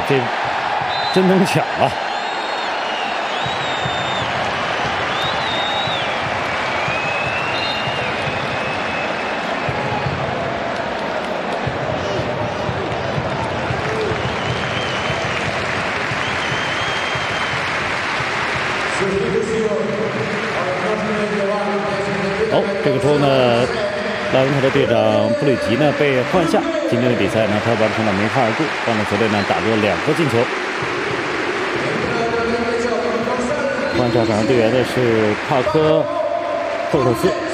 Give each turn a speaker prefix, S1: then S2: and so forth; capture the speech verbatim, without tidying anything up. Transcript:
S1: 这真能抢啊！哦，这个时候呢，拉文特的队长布里吉呢被换下。今天的比赛呢，他完成了梅开二度，帮助球队呢打入了两个进球。换下场队员的是帕科·赫克斯。